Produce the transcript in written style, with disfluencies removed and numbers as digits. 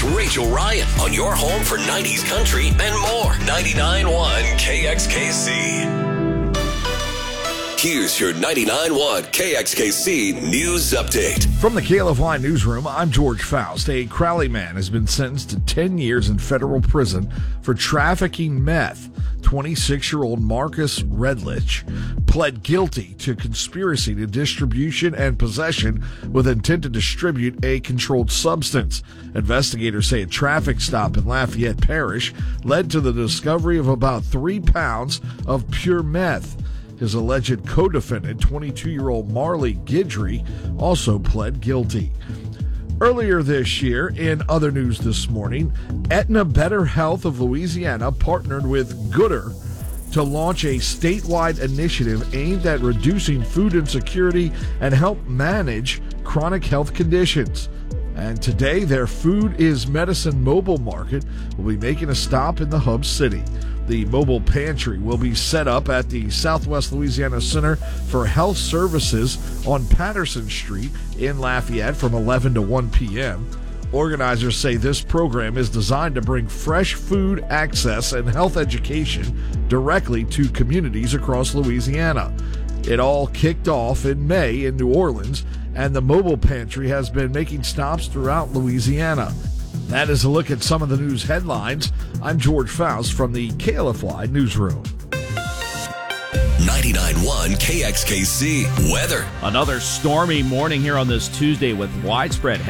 It's Rachel Ryan on your home for 90s country and more. 99.1 KXKC. Here's your 99.1 KXKC News Update. From the KLFY Newsroom, I'm George Faust. A Crowley man has been sentenced to 10 years in federal prison for trafficking meth. 26-year-old Marcus Redlich pled guilty to conspiracy to distribution and possession with intent to distribute a controlled substance. Investigators say a traffic stop in Lafayette Parish led to the discovery of about 3 pounds of pure meth. His alleged co-defendant, 22-year-old Marley Guidry, also pled guilty. Earlier this year, in other news this morning, Aetna Better Health of Louisiana partnered with Gooder to launch a statewide initiative aimed at reducing food insecurity and help manage chronic health conditions. And today, their Food is Medicine mobile market will be making a stop in the hub city. The mobile pantry will be set up at the Southwest Louisiana Center for Health Services on Patterson Street in Lafayette from 11 to 1 p.m. Organizers say this program is designed to bring fresh food access and health education directly to communities across Louisiana. It all kicked off in May in New Orleans, and the mobile pantry has been making stops throughout Louisiana. That is a look at some of the news headlines. I'm George Faust from the KLFY Newsroom. 99.1 KXKC weather. Another stormy morning here on this Tuesday with widespread